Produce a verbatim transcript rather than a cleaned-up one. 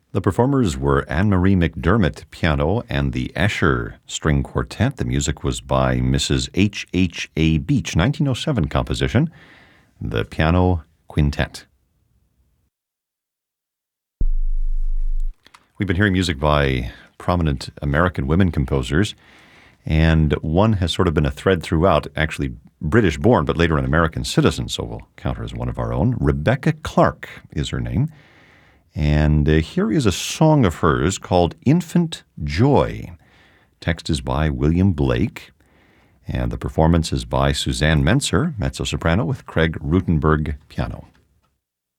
The performers were Anne-Marie McDermott, piano, and the Escher String Quartet. The music was by Missus H H A. Beach, nineteen oh seven composition, the Piano Quintet. We've been hearing music by prominent American women composers, and one has sort of been a thread throughout, actually British-born, but later an American citizen, so we'll count her as one of our own. Rebecca Clark is her name. And uh, here is a song of hers called Infant Joy. Text is by William Blake, and the performance is by Suzanne Mentzer, mezzo-soprano, with Craig Rutenberg, piano.